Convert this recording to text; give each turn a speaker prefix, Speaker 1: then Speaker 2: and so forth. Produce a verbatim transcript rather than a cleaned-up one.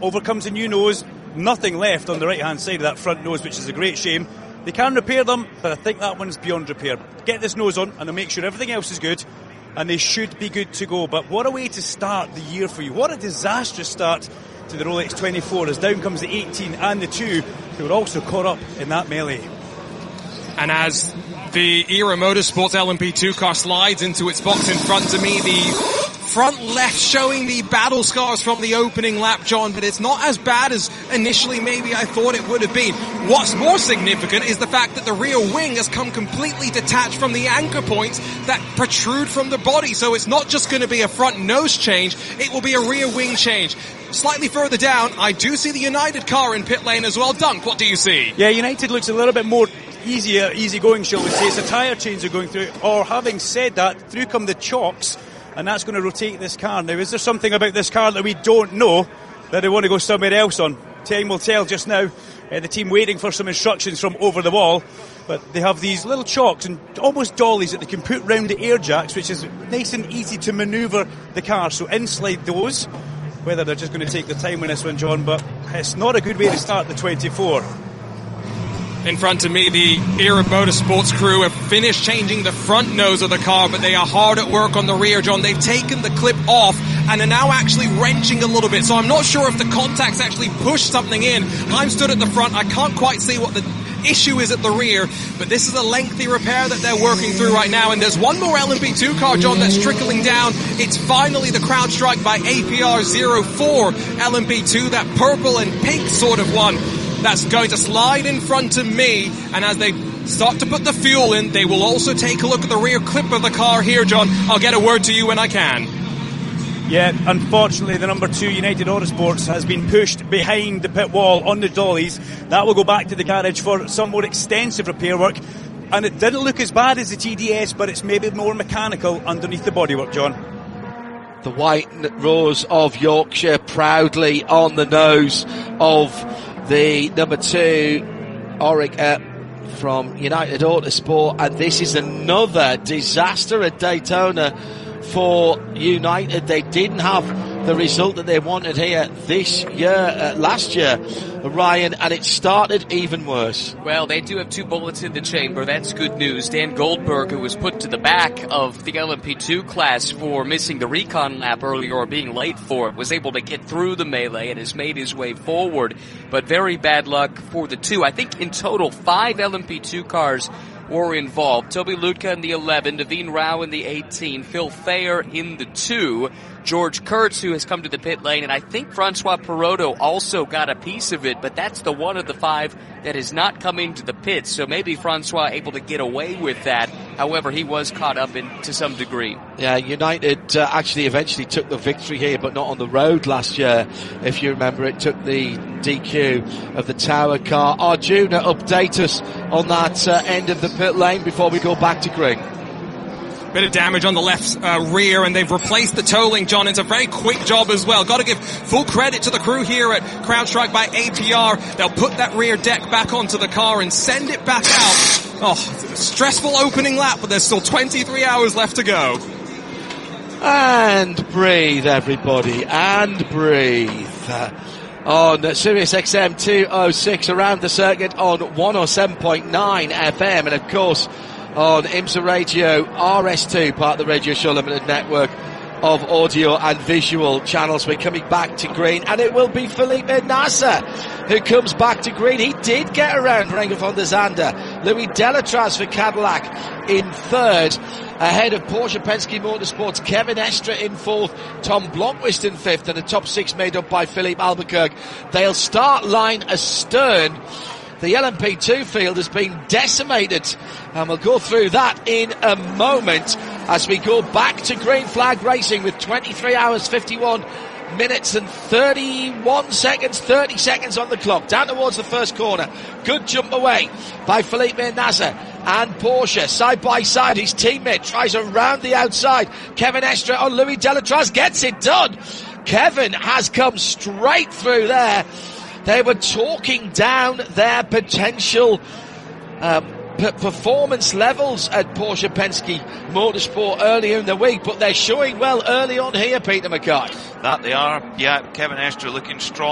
Speaker 1: over comes a new nose. Nothing left on the right-hand side of that front nose, which is a great shame. They can repair them, but I think that one's beyond repair. Get this nose on, and they'll make sure everything else is good, and they should be good to go. But what a way to start the year for you. What a disastrous start to the Rolex twenty-four, as down comes the eighteen and the two, who were also caught up in that melee.
Speaker 2: And as the Era Motorsports L M P two car slides into its box in front of me, the front left showing the battle scars from the opening lap, John, but it's not as bad as initially maybe I thought it would have been. What's more significant is the fact that the rear wing has come completely detached from the anchor points that protrude from the body, so it's not just going to be a front nose change, it will be a rear wing change. Slightly further down, I do see the United car in pit lane as well. Dunk, what do you see?
Speaker 1: Yeah, United looks a little bit more easier, easy going, shall we say. It's a tyre change they're going through, or having said that, through come the chocks, and that's going to rotate this car. Now, is there something about this car that we don't know that they want to go somewhere else on? Time will tell just now. Uh, the team waiting for some instructions from over the wall, but they have these little chocks and almost dollies that they can put round the air jacks, which is nice and easy to manoeuvre the car. So in slide those. Whether they're just going to take the time with this one, John, but it's not a good way to start the twenty-four.
Speaker 2: In front of me, the Era Motorsports crew have finished changing the front nose of the car, but they are hard at work on the rear, John. They've taken the clip off and are now actually wrenching a little bit, so I'm not sure if the contacts actually pushed something in. I'm stood at the front. I can't quite see what the issue is at the rear, but this is a lengthy repair that they're working through right now, and there's one more L M P two car, John, that's trickling down. It's finally the CrowdStrike by A P R zero four L M P two, that purple and pink sort of one that's going to slide in front of me, and as they start to put the fuel in, they will also take a look at the rear clip of the car here, John. I'll get a word to you when I can.
Speaker 1: Yeah, unfortunately, the number two United Autosports has been pushed behind the pit wall on the dollies. That will go back to the garage for some more extensive repair work. And it didn't look as bad as the T D S, but it's maybe more mechanical underneath the bodywork, John.
Speaker 3: The white rose of Yorkshire proudly on the nose of the number two Auric uh, from United Autosport. And this is another disaster at Daytona for United. They didn't have the result that they wanted here this year, uh, last year, Ryan, and it started even worse.
Speaker 4: Well, they do have two bullets in the chamber. That's good news. Dan Goldberg, who was put to the back of the L M P two class for missing the recon lap earlier or being late for it, was able to get through the melee and has made his way forward. But very bad luck for the two. I think in total, five L M P two cars were involved. Toby Lutka in the eleven, Naveen Rao in the eighteen, Phil Thayer in the two, George Kurtz, who has come to the pit lane, and I think Francois Perotto also got a piece of it, but that's the one of the five that has not come into the pits, so maybe Francois able to get away with that. However, he was caught up in to some degree.
Speaker 3: Yeah, United uh, actually eventually took the victory here, but not on the road last year. If you remember, it took the D Q of the Tower car. Arjuna, update us on that uh, end of the pit lane before we go back to green.
Speaker 2: Bit of damage on the left uh, rear, and they've replaced the tolling, John. It's a very quick job as well. Got to give full credit to the crew here at CrowdStrike by A P R. They'll put that rear deck back onto the car and send it back out. Oh, stressful opening lap, but there's still twenty-three hours left to go.
Speaker 3: And breathe, everybody, and breathe. Uh, on Sirius X M two oh six around the circuit on one oh seven point nine F M, and of course on IMSA Radio R S two, part of the Radio Show Limited network of audio and visual channels. We're coming back to green, and it will be Felipe Nasser who comes back to green. He did get around Renger van der Zande. Louis Delatraz for Cadillac in third, ahead of Porsche Penske Motorsports. Kevin Estre in fourth, Tom Blomqvist in fifth, and the top six made up by Philippe Albuquerque. They'll start line astern. The L M P two field has been decimated, and we'll go through that in a moment as we go back to green flag racing with twenty-three hours, fifty-one minutes and thirty-one seconds, thirty seconds on the clock, down towards the first corner. Good jump away by Felipe Nasser and Porsche, side by side. His teammate tries around the outside. Kevin Estre on Louis Delatraz, gets it done. Kevin has come straight through there. They were talking down their potential uh, p- performance levels at Porsche Penske Motorsport earlier in the week, but they're showing well early on here, Peter Mackay.
Speaker 5: That they are. Yeah, Kevin Estre looking strong.